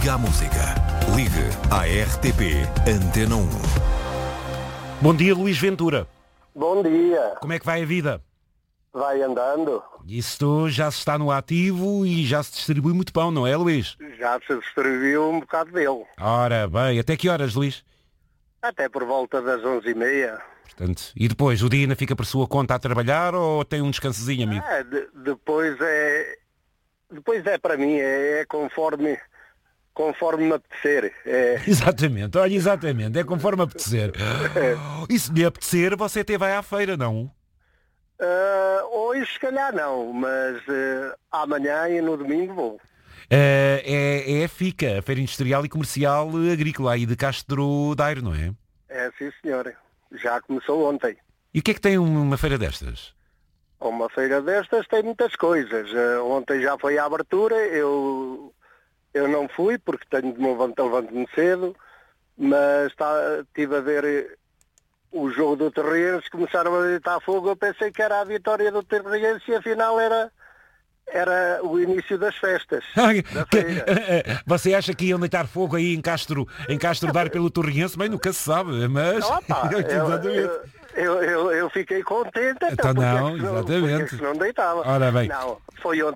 Liga à música. Ligue à RTP Antena 1. Bom dia, Luís Ventura. Bom dia. Como é que vai a vida? Vai andando? Isto já se está no ativo e já se distribui muito pão, não é, Luís? Já se distribuiu um bocado dele. Ora bem, até que horas, Luís? Até por volta das 11h30. Portanto, e depois, o dia ainda fica por sua conta a trabalhar ou tem um descansozinho, amigo? Depois é para mim, é conforme me apetecer. Exatamente, olha, exatamente, é conforme apetecer. E se lhe apetecer, você até vai à feira, não? Hoje se calhar não, mas amanhã e no domingo vou. É a FICA, a Feira Industrial e Comercial Agrícola, aí de Castro Daire, não é? É, sim senhor. Já começou ontem. E o que é que tem uma feira destas? Uma feira destas tem muitas coisas. Ontem já foi a abertura, eu não fui porque tenho de me levantar-me cedo, mas estive a ver o jogo do Torriense, começaram a deitar fogo, eu pensei que era a vitória do Torriense e afinal era o início das festas. Da feira. Você acha que iam deitar fogo aí em Castro Daire pelo Torriense? Bem, nunca se sabe, mas... Opa, eu fiquei contente, Então não, porque exatamente. não deitava. Ora bem. Não, foi ontem.